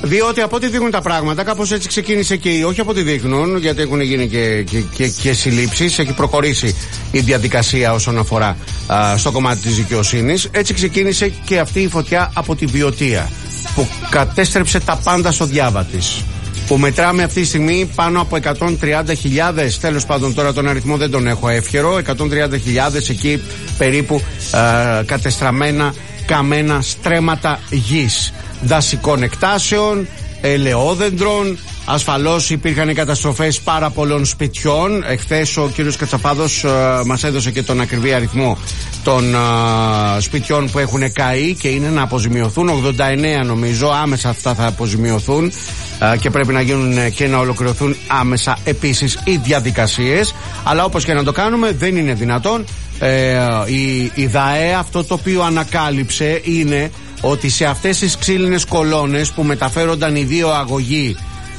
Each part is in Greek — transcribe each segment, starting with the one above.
Διότι από ό,τι δείχνουν τα πράγματα, κάπως έτσι ξεκίνησε και όχι από ό,τι δείχνουν, γιατί έχουν γίνει και συλλήψεις, έχει προχωρήσει η διαδικασία όσον αφορά στο κομμάτι της δικαιοσύνης. Έτσι ξεκίνησε και αυτή η φωτιά από τη Βιωτία, που κατέστρεψε τα πάντα στο διάβα της. Που μετράμε αυτή τη στιγμή πάνω από 130.000, τέλος πάντων τώρα τον αριθμό δεν τον έχω εύχερο, 130.000 εκεί περίπου κατεστραμμένα, καμένα στρέμματα γης, δασικών εκτάσεων, ελαιόδεντρων. Ασφαλώς υπήρχαν καταστροφές πάρα πολλών σπιτιών. Εχθές ο κύριος Κατσαπάδος μας έδωσε και τον ακριβή αριθμό των σπιτιών που έχουν καεί και είναι να αποζημιωθούν 89 νομίζω, άμεσα αυτά θα αποζημιωθούν και πρέπει να γίνουν και να ολοκληρωθούν άμεσα επίσης οι διαδικασίες. Αλλά όπως και να το κάνουμε δεν είναι δυνατόν. Η ΔΑΕ αυτό το οποίο ανακάλυψε είναι ότι σε αυτές τις ξύλινες κολόνες που μεταφέρονταν οι δύο αγωγοί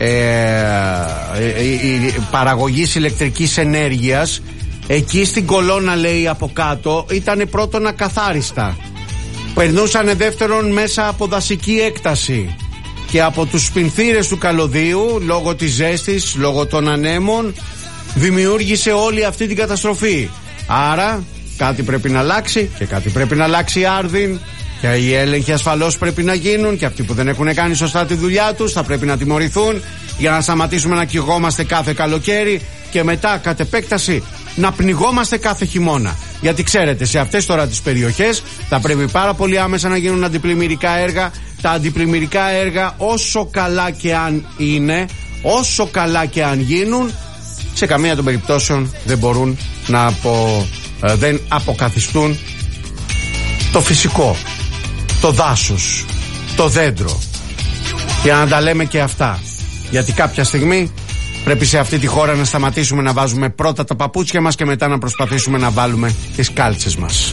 παραγωγής ηλεκτρικής ενέργειας, εκεί στην κολόνα λέει από κάτω ήταν πρώτον ακαθάριστα, περνούσαν δεύτερον μέσα από δασική έκταση και από τους σπινθήρες του καλωδίου, λόγω της ζέστης, λόγω των ανέμων, δημιούργησε όλη αυτή την καταστροφή. Άρα κάτι πρέπει να αλλάξει και κάτι πρέπει να αλλάξει άρδιν. Και οι έλεγχοι ασφαλώς πρέπει να γίνουν και αυτοί που δεν έχουν κάνει σωστά τη δουλειά τους θα πρέπει να τιμωρηθούν, για να σταματήσουμε να κυγόμαστε κάθε καλοκαίρι και μετά κατ' επέκταση να πνιγόμαστε κάθε χειμώνα. Γιατί ξέρετε, σε αυτές τώρα τις περιοχές θα πρέπει πάρα πολύ άμεσα να γίνουν αντιπλημμυρικά έργα. Τα αντιπλημμυρικά έργα, όσο καλά και αν είναι, όσο καλά και αν γίνουν, σε καμία των περιπτώσεων δεν μπορούν να δεν αποκαθιστούν το φυσικό, το δάσος, το δέντρο. Για να τα λέμε και αυτά, γιατί κάποια στιγμή πρέπει σε αυτή τη χώρα να σταματήσουμε να βάζουμε πρώτα τα παπούτσια μας και μετά να προσπαθήσουμε να βάλουμε τις κάλτσες μας.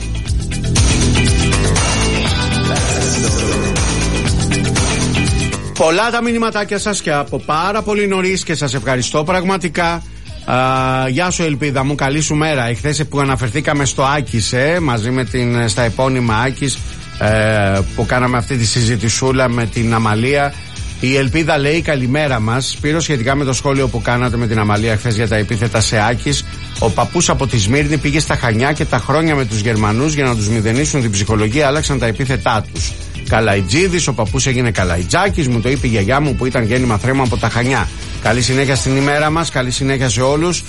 Πολλά τα μηνυματάκια σας και από πάρα πολύ νωρίς και σας ευχαριστώ πραγματικά. Γεια σου Ελπίδα μου, καλή σου μέρα. Εχθές που αναφερθήκαμε στο Άκης, μαζί με στα επώνυμα Άκης, που κάναμε αυτή τη συζητησούλα με την Αμαλία, η Ελπίδα λέει καλημέρα μας. Σπύρο, σχετικά με το σχόλιο που κάνατε με την Αμαλία χθες για τα επίθετα σε Άκης, ο παππούς από τη Σμύρνη πήγε στα Χανιά και τα χρόνια με τους Γερμανούς για να τους μηδενίσουν την ψυχολογία άλλαξαν τα επίθετά τους. Καλαϊτζίδης, ο παππούς έγινε Καλαϊτζάκης, μου το είπε η γιαγιά μου που ήταν γέννημα θρέμα από τα Χανιά. Καλή συνέχεια στην ημέρα μας, καλή συνέχεια σε όλους.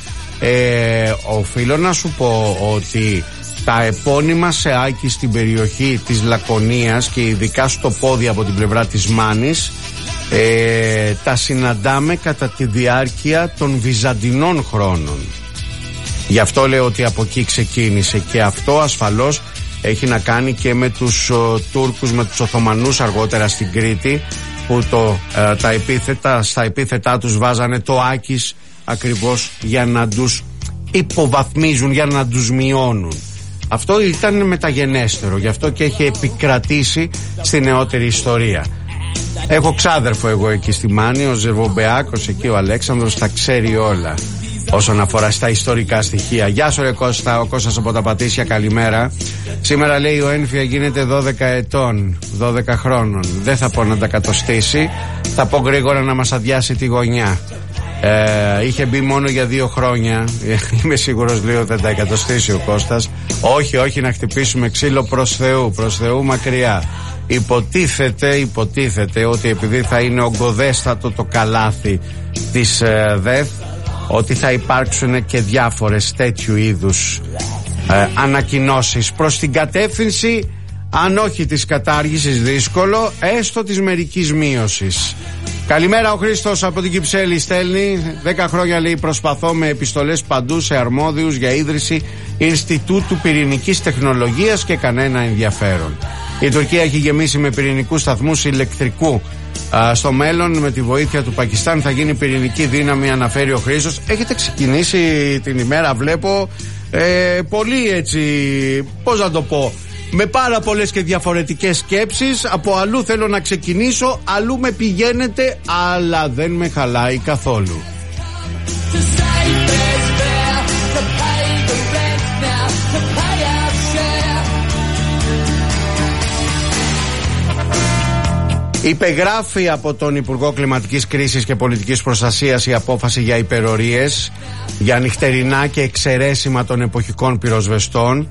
Οφείλω να σου πω ότι τα επώνυμα σε Άκη στην περιοχή της Λακωνίας και ειδικά στο πόδι από την πλευρά της Μάνης, τα συναντάμε κατά τη διάρκεια των βυζαντινών χρόνων. Γι' αυτό λέω ότι από εκεί ξεκίνησε και αυτό ασφαλώς έχει να κάνει και με τους Τούρκους, με τους Οθωμανούς αργότερα στην Κρήτη, που στα επίθετά τους βάζανε το Άκης ακριβώς για να τους υποβαθμίζουν, για να τους μειώνουν. Αυτό ήταν μεταγενέστερο, γι' αυτό και έχει επικρατήσει στη νεότερη ιστορία. Έχω ξάδερφο εγώ εκεί στη Μάνη, ο Ζερβομπεάκος εκεί, ο Αλέξανδρος τα ξέρει όλα όσον αφορά στα ιστορικά στοιχεία. Γεια σου ρε Κώστα, ο Κώστας από τα Πατήσια, καλημέρα. Σήμερα λέει ο Ένφια γίνεται 12 ετών, 12 χρόνων. Δεν θα πω να τα κατοστήσει, θα πω γρήγορα να μας αδειάσει τη γωνιά. Είχε μπει μόνο για 2 χρόνια. Είμαι σίγουρος λέει ότι θα τα εκατοστήσει ο Κώστας. Όχι να χτυπήσουμε ξύλο προς Θεού μακριά. Υποτίθεται ότι επειδή θα είναι ογκοδέστατο το καλάθι της ΔΕΘ, ότι θα υπάρξουν και διάφορες τέτοιου είδους ανακοινώσεις προς την κατεύθυνση, αν όχι της κατάργησης, δύσκολο, έστω της μερικής μείωσης. Καλημέρα, ο Χρήστος από την Κυψέλη στέλνει. 10 χρόνια λέει προσπαθώ με επιστολές παντού σε αρμόδιους για ίδρυση Ινστιτούτου Πυρηνικής Τεχνολογίας και κανένα ενδιαφέρον. Η Τουρκία έχει γεμίσει με πυρηνικούς σταθμούς ηλεκτρικού. Στο μέλλον με τη βοήθεια του Πακιστάν θα γίνει πυρηνική δύναμη, αναφέρει ο Χρήστος. Έχετε ξεκινήσει την ημέρα, βλέπω, πολύ έτσι, πώς να το πω, με πάρα πολλές και διαφορετικές σκέψεις. Από αλλού θέλω να ξεκινήσω, αλλού με πηγαίνετε, αλλά δεν με χαλάει καθόλου. Υπεγράφει από τον Υπουργό Κλιματικής Κρίσης και Πολιτικής Προστασίας η απόφαση για υπερορίες, για νυχτερινά και εξαιρέσιμα των εποχικών πυροσβεστών.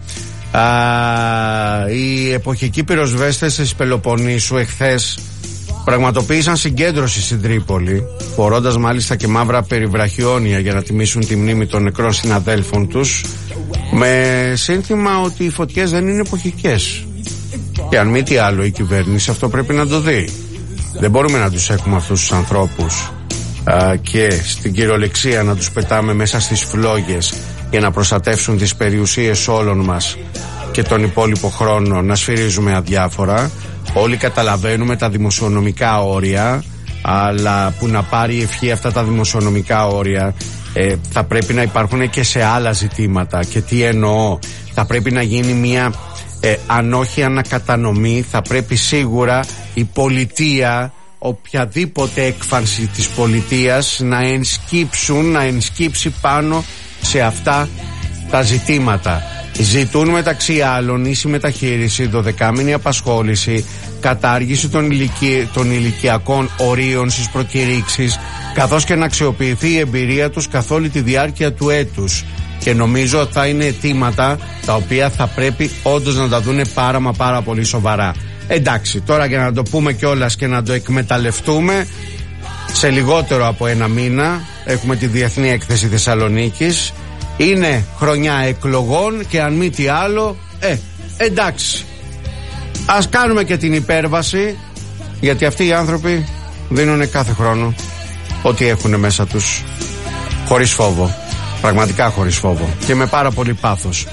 Οι εποχικοί πυροσβέστες της Πελοποννήσου εχθές πραγματοποίησαν συγκέντρωση στην Τρίπολη, φορώντας μάλιστα και μαύρα περιβραχιόνια για να τιμήσουν τη μνήμη των νεκρών συναδέλφων τους, με σύνθημα ότι οι φωτιές δεν είναι εποχικές. Και αν μη τι άλλο, η κυβέρνηση αυτό πρέπει να το δει. Δεν μπορούμε να τους έχουμε αυτούς τους ανθρώπους και στην κυριολεξία να τους πετάμε μέσα στις φλόγες για να προστατεύσουν τις περιουσίες όλων μας και τον υπόλοιπο χρόνο να σφυρίζουμε αδιάφορα. Όλοι καταλαβαίνουμε τα δημοσιονομικά όρια, αλλά που να πάρει ευχή αυτά τα δημοσιονομικά όρια θα πρέπει να υπάρχουν και σε άλλα ζητήματα. Και τι εννοώ? Θα πρέπει να γίνει μια αν όχι ανακατανομή, θα πρέπει σίγουρα η πολιτεία, οποιαδήποτε έκφανση της πολιτείας, να ενσκύψει πάνω σε αυτά τα ζητήματα. Ζητούν μεταξύ άλλων ίση μεταχείριση, 12μηνη απασχόληση, κατάργηση των ηλικιακών ορίων στις προκηρύξεις, καθώς και να αξιοποιηθεί η εμπειρία τους καθ' όλη τη διάρκεια του έτους. Και νομίζω ότι θα είναι αιτήματα τα οποία θα πρέπει όντως να τα δούνε πάρα πολύ σοβαρά. Εντάξει, τώρα για να το πούμε κιόλας και να το εκμεταλλευτούμε, σε λιγότερο από ένα μήνα έχουμε τη Διεθνή Έκθεση Θεσσαλονίκης. Είναι χρονιά εκλογών και αν μη τι άλλο, εντάξει, ας κάνουμε και την υπέρβαση, γιατί αυτοί οι άνθρωποι δίνουν κάθε χρόνο ό,τι έχουν μέσα τους, χωρίς φόβο. Πραγματικά χωρίς φόβο και με πάρα πολύ πάθος.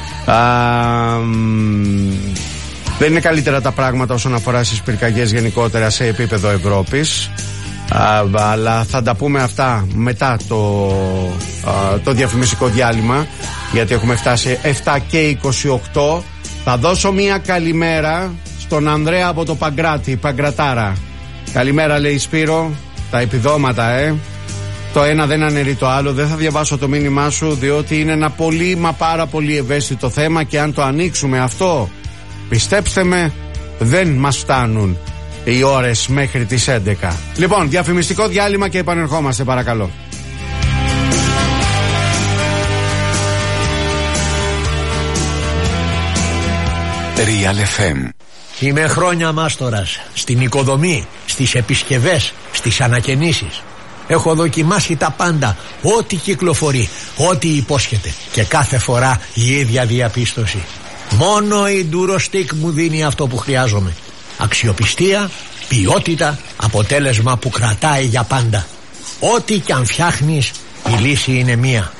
Δεν είναι καλύτερα τα πράγματα όσον αφορά στις πυρκαγιές γενικότερα σε επίπεδο Ευρώπης, αλλά θα τα πούμε αυτά μετά το διαφημιστικό διάλειμμα, γιατί έχουμε φτάσει 7 και 28. Θα δώσω μια καλημέρα στον Ανδρέα από το Παγκράτη, Παγκρατάρα. Καλημέρα, λέει Σπύρο. Τα επιδόματα, το ένα δεν αναιρεί το άλλο. Δεν θα διαβάσω το μήνυμά σου, διότι είναι ένα πολύ μα πάρα πολύ ευαίσθητο θέμα και αν το ανοίξουμε αυτό, πιστέψτε με, δεν μας φτάνουν οι ώρες μέχρι τις 11. Λοιπόν, διαφημιστικό διάλειμμα και επανερχόμαστε, παρακαλώ. Real FM. Είμαι χρόνια μάστορας στην οικοδομή, στις επισκευές, στις ανακαινήσεις. Έχω δοκιμάσει τα πάντα, ό,τι κυκλοφορεί, ό,τι υπόσχεται, και κάθε φορά η ίδια διαπίστωση. Μόνο η Durostec μου δίνει αυτό που χρειάζομαι. Αξιοπιστία, ποιότητα, αποτέλεσμα που κρατάει για πάντα. Ό,τι κι αν φτιάχνεις, η λύση είναι μία.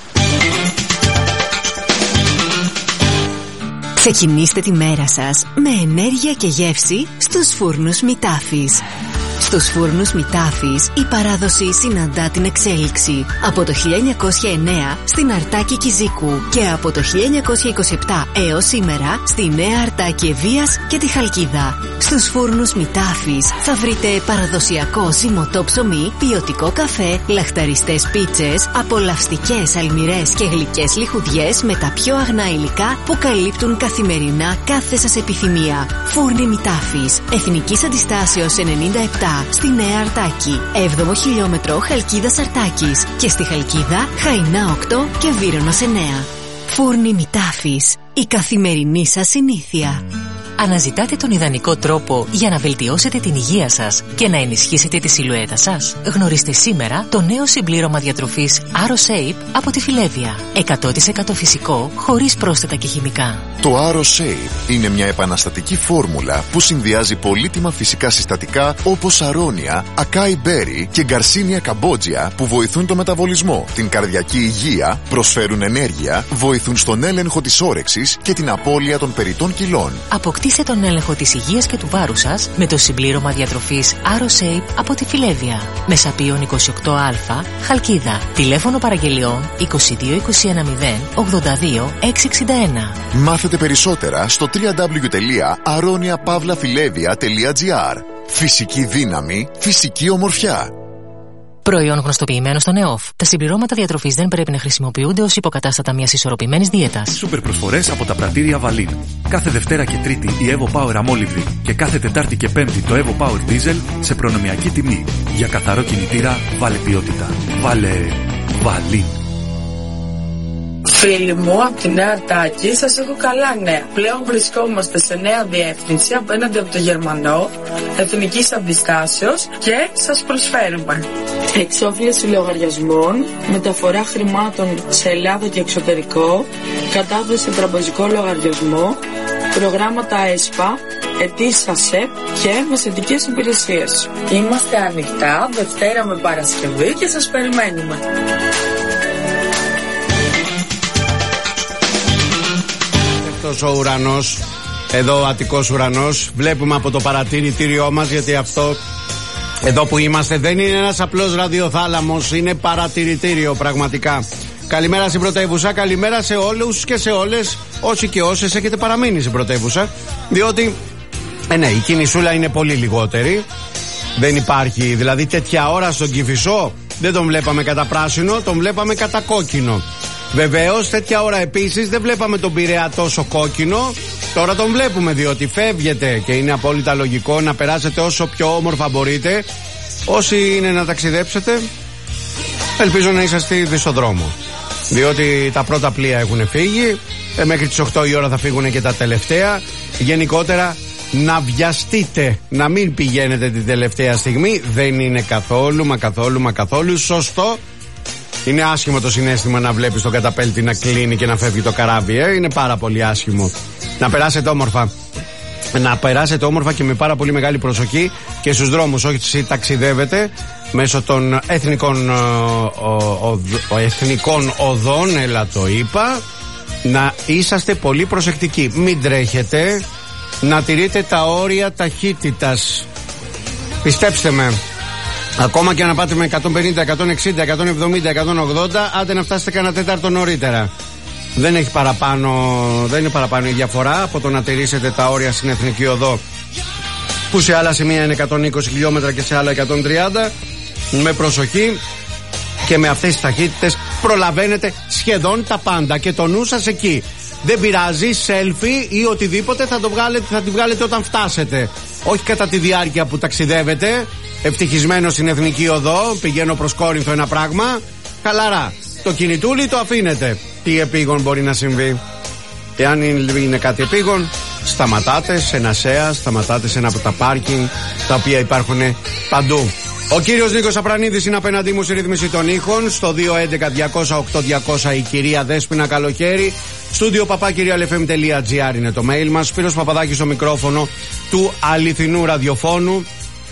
Ξεκινήστε τη μέρα σας με ενέργεια και γεύση στους φούρνους Μητάφης. Στους φούρνους Μητάφης η παράδοση συναντά την εξέλιξη. Από το 1909 στην Αρτάκη Κιζίκου και από το 1927 έως σήμερα στη Νέα Αρτάκη Ευβοίας και τη Χαλκίδα. Στους φούρνους Μητάφης θα βρείτε παραδοσιακό ζυμωτό ψωμί, ποιοτικό καφέ, λαχταριστές πίτσες, απολαυστικές αλμυρές και γλυκές λιχουδιές με τα πιο αγνά υλικά που καλύπτουν καθημερινά κάθε σας επιθυμία. Φούρνοι Μητάφης, Εθνικής Αντιστάσεως 97 στη Νέα Αρτάκη, 7ο χιλιόμετρο Χαλκίδας Αρτάκης και στη Χαλκίδα Χαϊνά 8 και Βύρωνος 9. Φούρνοι Μητάφης, η καθημερινή σας συνήθεια. Αναζητάτε τον ιδανικό τρόπο για να βελτιώσετε την υγεία σας και να ενισχύσετε τη σιλουέτα σας? Γνωρίστε σήμερα το νέο συμπλήρωμα διατροφής AroShape από τη Φιλέβια. 100% φυσικό, χωρίς πρόσθετα και χημικά. Το AroShape είναι μια επαναστατική φόρμουλα που συνδυάζει πολύτιμα φυσικά συστατικά όπως αρώνια, ακάι μπέρι και γκαρσίνια καμπότζια που βοηθούν το μεταβολισμό, την καρδιακή υγεία, προσφέρουν ενέργεια, βοηθούν στον έλεγχο της όρεξης και την απώλεια των περιττών κιλών. Αποκτήστε τον έλεγχο της υγείας και του βάρους σας με το συμπλήρωμα διατροφής AroShape από τη Φιλέβια. Μεσαπίων 28α, Χαλκίδα. Τηλέφωνο παραγγελιών 22 210 82 661. Μάθετε περισσότερα στο www.aroniapavlafilevia.gr. Φυσική δύναμη, φυσική ομορφιά. Προϊόν γνωστοποιημένο στον ΕΟΦ. Τα συμπληρώματα διατροφής δεν πρέπει να χρησιμοποιούνται ως υποκατάστατα μιας ισορροπημένης δίαιτας. Σούπερ προσφορές από τα πρατήρια Βαλίν. Κάθε Δευτέρα και Τρίτη η Evo Power αμόλυβδη και κάθε Τετάρτη και Πέμπτη το Evo Power Diesel σε προνομιακή τιμή. Για καθαρό κινητήρα, βάλε ποιότητα. Βάλε Βαλίν. Φίλοι μου, από τη Νέα Αρτάκη σας έχω καλά νέα. Πλέον βρισκόμαστε σε νέα διεύθυνση απέναντι από το Γερμανό, εθνικής αντιστάσεως και σας προσφέρουμε εξόφληση λογαριασμών, μεταφορά χρημάτων σε Ελλάδα και εξωτερικό, κατάθεση σε τραπεζικό λογαριασμό, προγράμματα ΕΣΠΑ, αιτήσεις ΑΣΕΠ και μεσαιτικές υπηρεσίες. Είμαστε ανοιχτά Δευτέρα με Παρασκευή και σας περιμένουμε. Αυτός ο ουρανός, εδώ ο Αττικός ουρανός, βλέπουμε από το παρατηρητήριό μας, γιατί αυτό εδώ που είμαστε δεν είναι ένας απλός ραδιοθάλαμος, είναι παρατηρητήριο πραγματικά. Καλημέρα στην πρωτεύουσα, καλημέρα σε όλους και σε όλες όσοι και όσες έχετε παραμείνει στην πρωτεύουσα, διότι ναι, η κινησούλα είναι πολύ λιγότερη. Δεν υπάρχει, δηλαδή τέτοια ώρα στον Κηφισό δεν τον βλέπαμε κατά πράσινο, τον βλέπαμε κατά κόκκινο. Βεβαίως τέτοια ώρα επίσης δεν βλέπαμε τον Πειραιά τόσο κόκκινο. Τώρα τον βλέπουμε, διότι φεύγετε και είναι απόλυτα λογικό να περάσετε όσο πιο όμορφα μπορείτε. Όσοι είναι να ταξιδέψετε, ελπίζω να είσαστε ήδη στον δρόμο, διότι τα πρώτα πλοία έχουν φύγει, μέχρι τις 8 η ώρα θα φύγουν και τα τελευταία. Γενικότερα να βιαστείτε, να μην πηγαίνετε την τελευταία στιγμή. Δεν είναι καθόλου σωστό. Είναι άσχημο το συναίσθημα να βλέπεις τον καταπέλτη να κλείνει και να φεύγει το καράβι, Είναι πάρα πολύ άσχημο. Να περάσετε όμορφα. Να περάσετε όμορφα και με πάρα πολύ μεγάλη προσοχή και στους δρόμους. Όχι ταξιδεύετε μέσω των εθνικών οδών, έλα το είπα. Να είσαστε πολύ προσεκτικοί. Μην τρέχετε. Να τηρείτε τα όρια ταχύτητας. Πιστέψτε με. Ακόμα και να πάτε με 150, 160, 170, 180, άντε να φτάσετε κανένα τέταρτο νωρίτερα. Δεν είναι παραπάνω η διαφορά από το να τηρήσετε τα όρια στην εθνική οδό, που σε άλλα σημεία είναι 120 χιλιόμετρα και σε άλλα 130. Με προσοχή και με αυτές τις ταχύτητες προλαβαίνετε σχεδόν τα πάντα και το νου σας εκεί. Δεν πειράζει, selfie ή οτιδήποτε θα τη βγάλετε όταν φτάσετε. Όχι κατά τη διάρκεια που ταξιδεύετε. Ευτυχισμένο στην εθνική οδό, πηγαίνω προς Κόρινθο ένα πράγμα. Χαλαρά. Το κινητούλι το αφήνετε. Τι επίγον μπορεί να συμβεί? Εάν είναι κάτι επίγον, σταματάτε σε ένα ΣΕΑ, σταματάτε σε ένα από τα πάρκινγκ τα οποία υπάρχουν παντού. Ο κύριος Νίκος Απρανίδης είναι απέναντί μου στη ρύθμιση των ήχων. Στο 211-200-8200 η κυρία Δέσποινα Καλοχέρη. Στούντιο papakirialfm.gr είναι το mail μας. Σπύρος Παπαδάκης στο μικρόφωνο του αληθινού ραδιοφώνου.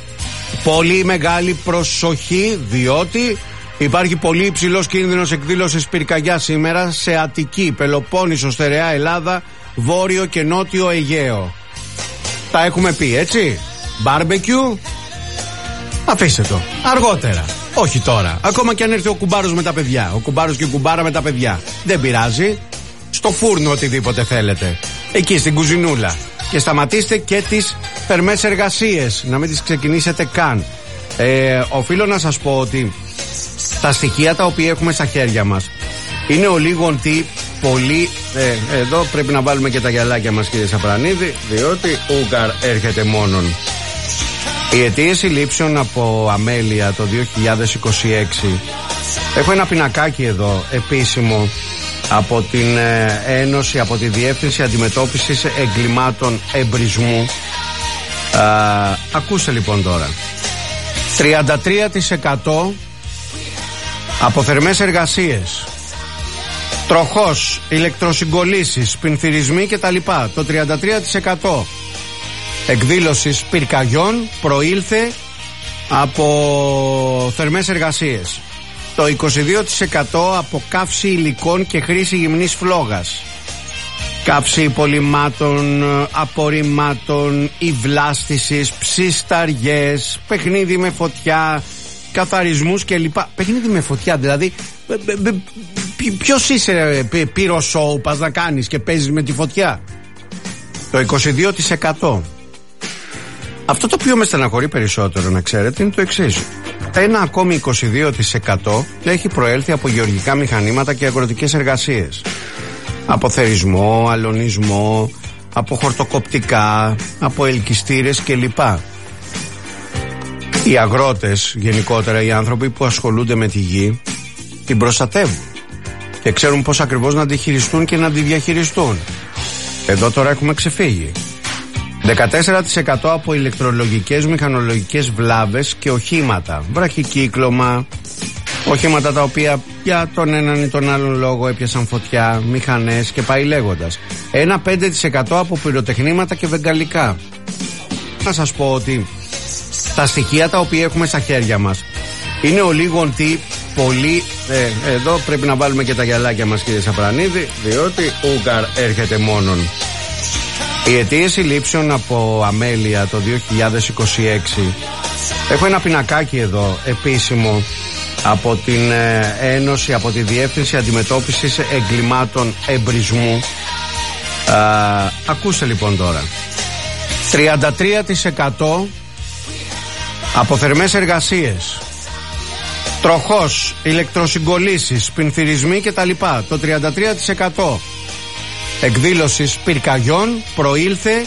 Πολύ μεγάλη προσοχή, διότι υπάρχει πολύ υψηλός κίνδυνος εκδήλωσης πυρκαγιά σήμερα σε Αττική, Πελοπόννησο, Στερεά Ελλάδα, Βόρειο και Νότιο Αιγαίο. Τα έχουμε πει, έτσι. Μπάρμπεκιου, αφήστε το. Αργότερα. Όχι τώρα. Ακόμα και αν έρθει ο κουμπάρος με τα παιδιά. Ο κουμπάρος και η κουμπάρα με τα παιδιά. Δεν πειράζει. Στο φούρνο οτιδήποτε θέλετε. Εκεί στην κουζινούλα. Και σταματήστε και τις θερμές εργασίες. Να μην τις ξεκινήσετε καν. Οφείλω να σας πω ότι τα στοιχεία τα οποία έχουμε στα χέρια μας είναι ο λίγον τι πολύ. Εδώ πρέπει να βάλουμε και τα γυαλάκια μας, κύριε Σαπρανίδη, διότι Ούγκαρ έρχεται μόνον. Οι αιτίες συλλήψεων από αμέλεια το 2026. Έχω ένα πινακάκι εδώ επίσημο από την Ένωση, από τη Διεύθυνση Αντιμετώπισης Εγκλημάτων Εμπρισμού. Ακούστε λοιπόν τώρα. 33% από θερμές εργασίες, τροχός, ηλεκτροσυγκολήσεις, πυνθυρισμοί κτλ. Το 33% εκδήλωσης πυρκαγιών προήλθε από θερμές εργασίες. Το 22% από καύση υλικών και χρήση γυμνής φλόγας. Καύση υπολοιμμάτων, απορριμμάτων, υβλάστησης, ψισταριές, παιχνίδι με φωτιά, καθαρισμούς κλπ. Παιχνίδι με φωτιά, δηλαδή ποιος είσαι πύρο σόου, πας να κάνεις και παίζεις με τη φωτιά? Το 22%. Αυτό το οποίο με στεναχωρεί περισσότερο, να ξέρετε, είναι το εξής. Ένα ακόμη 22% έχει προέλθει από γεωργικά μηχανήματα και αγροτικές εργασίες. Από θερισμό, αλωνισμό, από χορτοκοπτικά, από ελκυστήρες κλπ. Οι αγρότες, γενικότερα οι άνθρωποι που ασχολούνται με τη γη, την προστατεύουν και ξέρουν πώς ακριβώς να τη χειριστούν και να τη διαχειριστούν. Εδώ τώρα έχουμε ξεφύγει. 14% από ηλεκτρολογικές, μηχανολογικές βλάβες και οχήματα, βραχικύκλωμα, οχήματα τα οποία για τον έναν ή τον άλλον λόγο έπιασαν φωτιά, μηχανές και πάει λέγοντας. Ένα 5% από πυροτεχνήματα και βεγγαλικά. Να σας πω ότι τα στοιχεία τα οποία έχουμε στα χέρια μας είναι ο λίγον τι πολύ... εδώ πρέπει να βάλουμε και τα γυαλάκια μας, κύριε Σαπρανίδη, διότι Ούγκαρ έρχεται μόνον. Οι αιτίες συλλήψεων από αμέλεια το 2026, έχω ένα πινακάκι εδώ επίσημο από την Ένωση, από τη Διεύθυνση Αντιμετώπισης Εγκλημάτων Εμπρισμού. Ακούστε λοιπόν τώρα. 33% από θερμές εργασίες, τροχός, ηλεκτροσυγκολήσεις, πινθυρισμοί κτλ. Το 33% εκδήλωσης πυρκαγιών προήλθε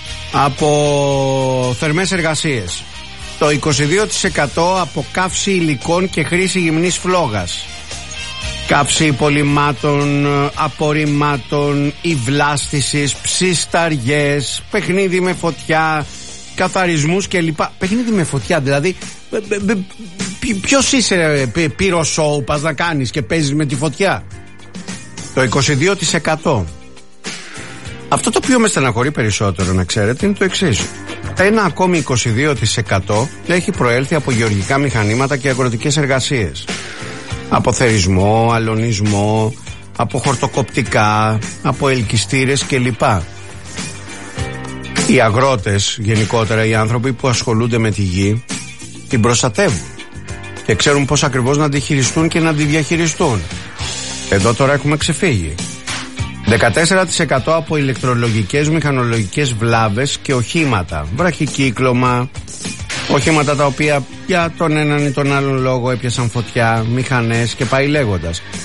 από θερμές εργασίες. Το 22% από καύση υλικών και χρήση γυμνής φλόγας. Καύση υπολοιμάτων, απορριμμάτων, υβλάστησης, ψισταριές, παιχνίδι με φωτιά, καθαρισμούς κλπ. Παιχνίδι με φωτιά, δηλαδή ποιος είσαι πύρο σοου, πας να κάνεις και παίζεις με τη φωτιά. Το 22%. Αυτό το οποίο με στεναχωρεί περισσότερο, να ξέρετε, είναι το εξής. Ένα ακόμη 22% έχει προέλθει από γεωργικά μηχανήματα και αγροτικές εργασίες. Από θερισμό, αλωνισμό, από χορτοκοπτικά, από ελκυστήρες κλπ. Οι αγρότες, γενικότερα οι άνθρωποι που ασχολούνται με τη γη, την προστατεύουν και ξέρουν πώς ακριβώς να τη χειριστούν και να τη διαχειριστούν. Εδώ τώρα έχουμε ξεφύγει. 14% από ηλεκτρολογικές, μηχανολογικές βλάβες και οχήματα, βραχικύκλωμα, οχήματα τα οποία για τον έναν ή τον άλλον λόγο έπιασαν φωτιά, μηχανές και πάει λέγοντας.